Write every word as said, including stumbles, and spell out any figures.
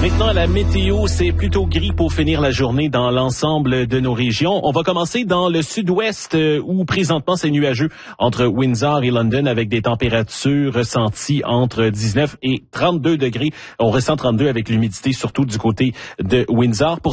Maintenant, la météo, c'est plutôt gris pour finir la journée dans l'ensemble de nos régions. On va commencer dans le sud-ouest euh, où présentement c'est nuageux entre Windsor et London avec des températures ressenties entre dix-neuf et trente-deux degrés. On ressent trente-deux avec l'humidité surtout du côté de Windsor. Pour